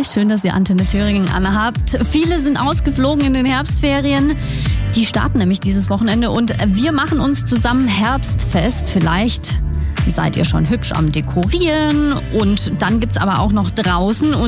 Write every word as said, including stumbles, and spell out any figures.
Schön, dass ihr Antenne Thüringen anhabt. Viele sind ausgeflogen in den Herbstferien. Die starten nämlich dieses Wochenende und wir machen uns zusammen Herbstfest. Vielleicht seid ihr schon hübsch am Dekorieren und dann gibt's aber auch noch draußen